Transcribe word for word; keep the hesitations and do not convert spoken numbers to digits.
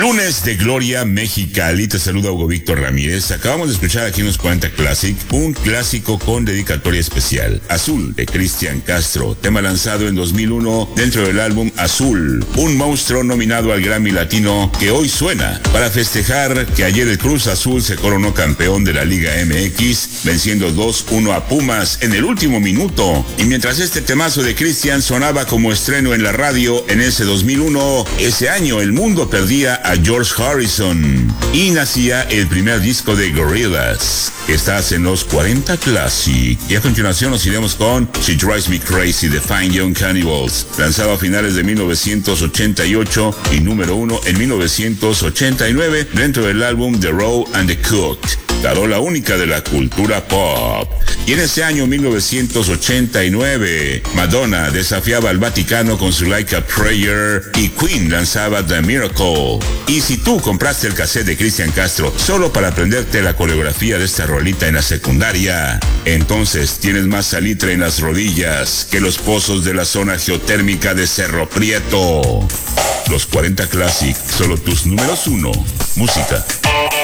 Lunes de Gloria Mexicali, te saluda Hugo Víctor Ramírez. Acabamos de escuchar aquí en los cuarenta Classic un clásico con dedicatoria especial, Azul, de Cristian Castro, tema lanzado en dos mil uno dentro del álbum Azul, un monstruo nominado al Grammy Latino que hoy suena para festejar que ayer el Cruz Azul se coronó campeón de la Liga M X, venciendo dos uno a Pumas en el último minuto. Y mientras este temazo de Cristian sonaba como estreno en la radio en ese dos mil uno, ese año el mundo perdía a George Harrison y nacía el primer disco de Gorillaz. Estás en los cuarenta Classic y a continuación nos iremos con She Drives Me Crazy de Fine Young Cannibals, lanzado a finales de mil novecientos ochenta y ocho y número uno en mil novecientos ochenta y nueve dentro del álbum The Raw and the Cooked, tarola única de la cultura pop. Y en ese año mil novecientos ochenta y nueve, Madonna desafiaba al Vaticano con su Like a Prayer y Queen lanzaba The Miracle. Y si tú compraste el cassette de Cristian Castro solo para aprenderte la coreografía de esta rolita en la secundaria, entonces tienes más salitre en las rodillas que los pozos de la zona geotérmica de Cerro Prieto. Los cuarenta Classic, solo tus números uno. Música.